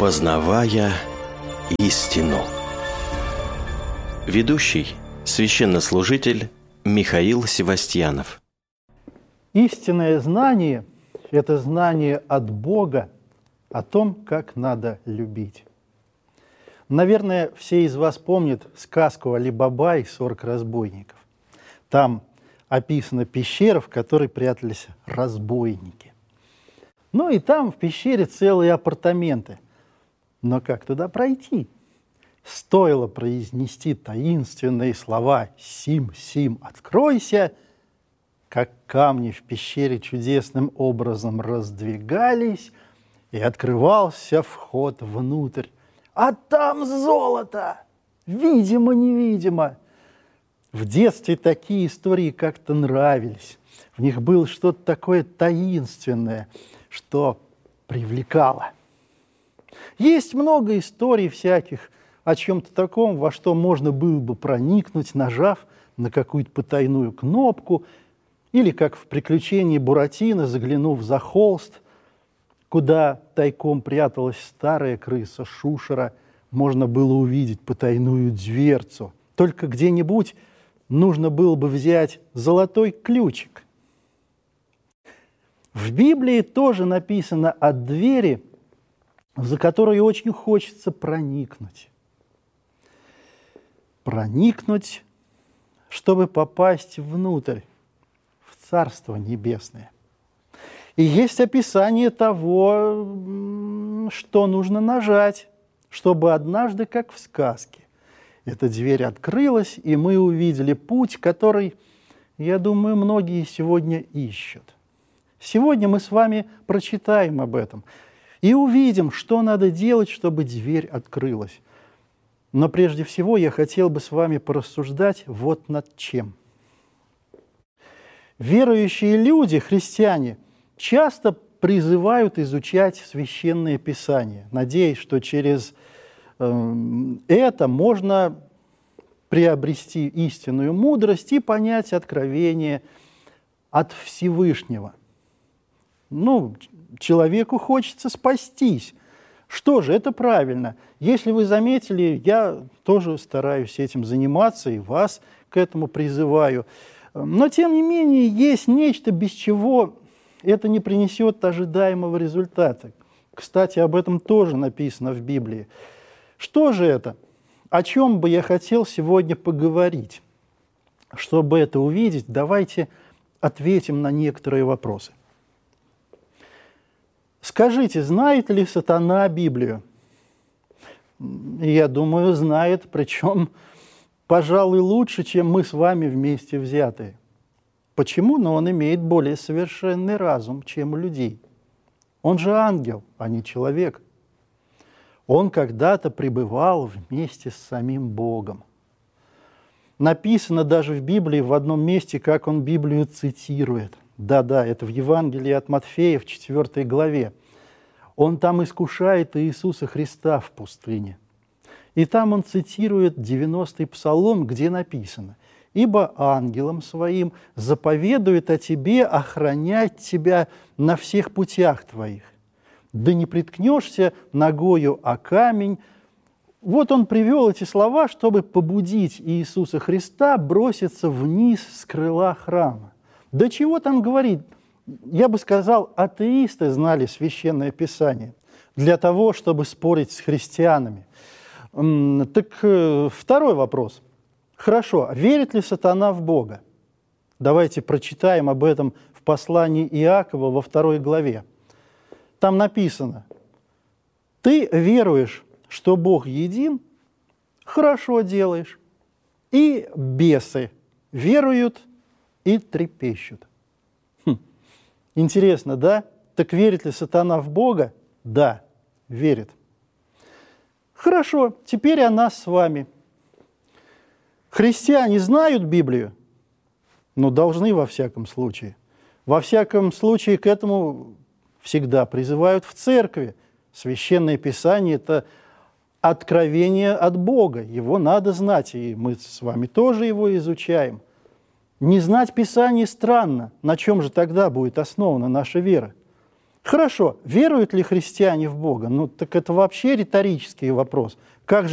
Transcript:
Познавая истину. Ведущий – священнослужитель Михаил Севастьянов. Истинное знание – это знание от Бога о том, как надо любить. Наверное, все из вас помнят сказку «Али-Баба и 40 разбойников». Там описана пещера, в которой прятались разбойники. Ну и там в пещере целые апартаменты. Но как туда пройти? Стоило произнести таинственные слова «Сим-Сим, откройся», как камни в пещере чудесным образом раздвигались, и открывался вход внутрь. А там золото! Видимо-невидимо. В детстве такие истории как-то нравились. В них было что-то такое таинственное, что привлекало. Есть много историй всяких о чем-то таком, во что можно было бы проникнуть, нажав на какую-то потайную кнопку, или, как в «Приключении Буратино», заглянув за холст, куда тайком пряталась старая крыса Шушера, можно было увидеть потайную дверцу. Только где-нибудь нужно было бы взять золотой ключик. В Библии тоже написано о двери, за которой очень хочется проникнуть. Проникнуть, чтобы попасть внутрь, в Царство Небесное. И есть описание того, что нужно нажать, чтобы однажды, как в сказке, эта дверь открылась, и мы увидели путь, который, я думаю, многие сегодня ищут. Сегодня мы с вами прочитаем об этом и увидим, что надо делать, чтобы дверь открылась. Но прежде всего я хотел бы с вами порассуждать вот над чем. Верующие люди, христиане, часто призывают изучать Священное Писание, надеясь, что через это можно приобрести истинную мудрость и понять откровение от Всевышнего. Человеку хочется спастись. Что же, это правильно. Если вы заметили, я тоже стараюсь этим заниматься и вас к этому призываю. Но, тем не менее, есть нечто, без чего это не принесет ожидаемого результата. Кстати, об этом тоже написано в Библии. Что же это? О чем бы я хотел сегодня поговорить? Чтобы это увидеть, давайте ответим на некоторые вопросы. Скажите, знает ли сатана Библию? Я думаю, знает, причем, пожалуй, лучше, чем мы с вами вместе взятые. Почему? Но он имеет более совершенный разум, чем у людей. Он же ангел, а не человек. Он когда-то пребывал вместе с самим Богом. Написано даже в Библии в одном месте, как он Библию цитирует. Да, это в Евангелии от Матфея в 4 главе. Он там искушает Иисуса Христа в пустыне. И там он цитирует 90-й псалом, где написано: «Ибо ангелом своим заповедует о тебе охранять тебя на всех путях твоих. Да не приткнешься ногою о камень». Вот он привел эти слова, чтобы побудить Иисуса Христа броситься вниз с крыла храма. Да чего там говорить? Я бы сказал, атеисты знали Священное Писание для того, чтобы спорить с христианами. Так второй вопрос. Хорошо, верит ли сатана в Бога? Давайте прочитаем об этом в послании Иакова во 2 главе. Там написано: «Ты веруешь, что Бог един, хорошо делаешь, и бесы веруют и трепещут». Интересно, да? Так верит ли сатана в Бога? Да, верит. Хорошо, теперь о нас с вами. Христиане знают Библию? Должны во всяком случае. Во всяком случае, к этому всегда призывают в церкви. Священное Писание – это откровение от Бога. Его надо знать, и мы с вами тоже его изучаем. Не знать Писание странно. На чем же тогда будет основана наша вера? Хорошо, веруют ли христиане в Бога? Ну, так это вообще риторический вопрос. Как же